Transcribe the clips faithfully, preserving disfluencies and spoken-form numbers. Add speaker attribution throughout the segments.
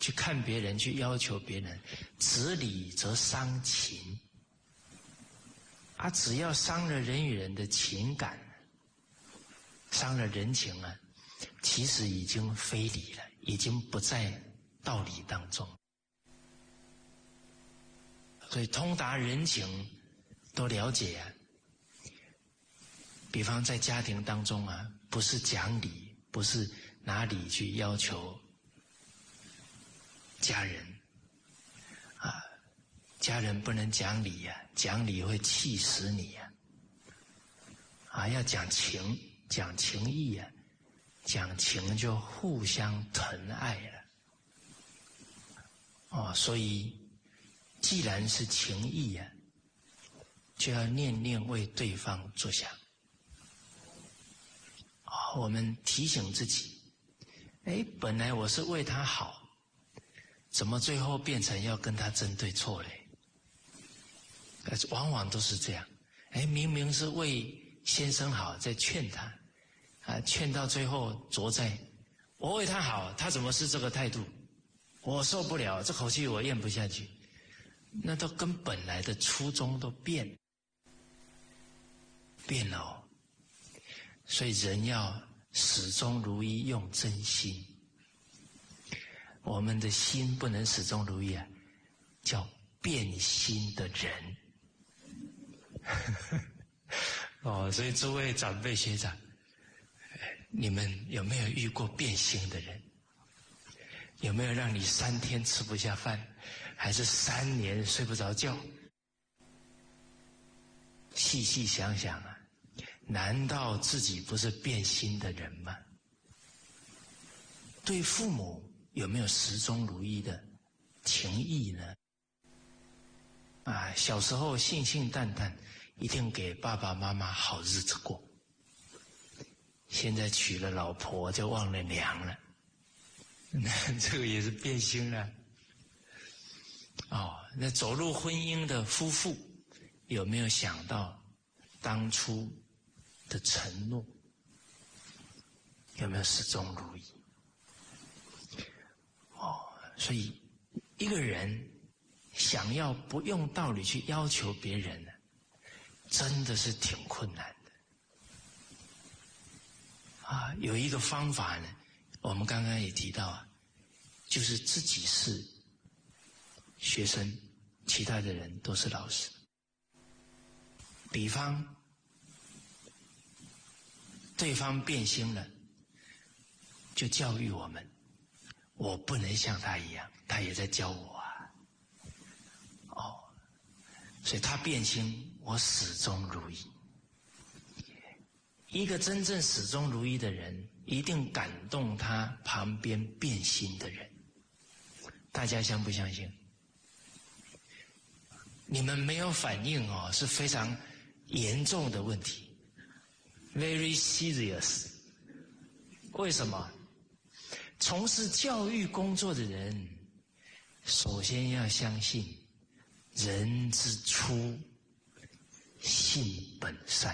Speaker 1: 去看别人，去要求别人，执礼则伤情。啊，只要伤了人与人的情感，伤了人情啊，其实已经非礼了，已经不在道理当中。所以通达人情都了解啊。比方在家庭当中啊，不是讲理，不是拿理去要求家人啊，家人不能讲理呀、啊，讲理会气死你呀、啊！啊，要讲情，讲情义呀、啊，讲情就互相疼爱了。哦，所以既然是情义呀、啊，就要念念为对方着想。啊、哦，我们提醒自己，哎，本来我是为他好，怎么最后变成要跟他争对错嘞？往往都是这样。哎，明明是为先生好，在劝他，啊，劝到最后着在我为他好，他怎么是这个态度？我受不了，这口气我咽不下去。那都跟本来的初衷都变变了哦。所以人要始终如一，用真心。我们的心不能始终如一啊，叫变心的人。哦，所以诸位长辈学长，你们有没有遇过变心的人？有没有让你三天吃不下饭，还是三年睡不着觉？细细想想啊，难道自己不是变心的人吗？对父母有没有始终如一的情谊呢？啊，小时候信信旦旦，一定给爸爸妈妈好日子过。现在娶了老婆就忘了娘了，那这个也是变心了。哦，那走入婚姻的夫妇有没有想到当初的承诺？有没有始终如一？哦，所以一个人想要不用道理去要求别人呢，真的是挺困难的。啊，有一个方法呢，我们刚刚也提到啊，就是自己是学生，其他的人都是老师。比方对方变心了，就教育我们，我不能像他一样，他也在教我啊。哦，所以他变心，我始终如一。一个真正始终如一的人，一定感动他旁边变心的人。大家相不相信？你们没有反应哦，是非常严重的问题 ，very serious。为什么？从事教育工作的人，首先要相信人之初性本善。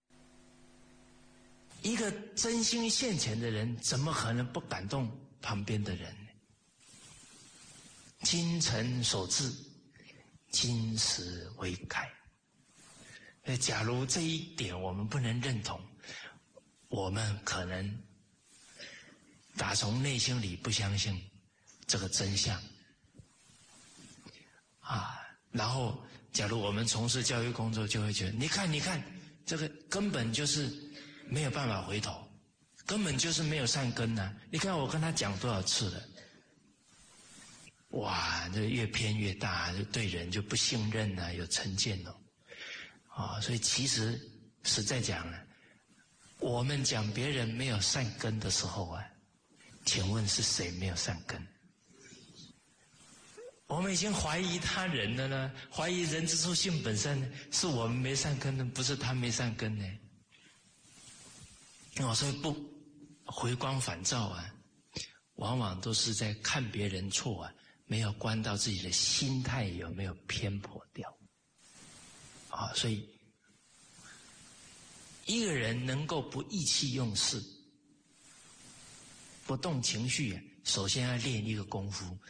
Speaker 1: 一个真心现前的人，怎么可能不感动旁边的人呢？精诚所至，金石为开。假如这一点我们不能认同，我们可能打从内心里不相信这个真相啊。然后假如我们从事教育工作，就会觉得你看你看，这个根本就是没有办法回头，根本就是没有善根啊。你看我跟他讲多少次了，哇，这越偏越大，就对人就不信任啊，有成见哦。啊、哦，所以其实实在讲呢，我们讲别人没有善根的时候啊，请问是谁没有善根？我们已经怀疑他人了呢，怀疑人之初性本善呢，是我们没善根呢，不是他没善根呢。哦，所以不回光返照啊，往往都是在看别人错啊，没有观到自己的心态有没有偏颇掉。啊，所以一个人能够不意气用事，不动情绪，首先要练一个功夫，